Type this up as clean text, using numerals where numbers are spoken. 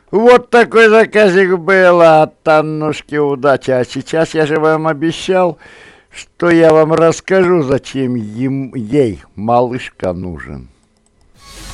Вот такой заказик был от Аннушки удачи. А сейчас я же вам обещал, что я вам расскажу, зачем ей малышка нужен.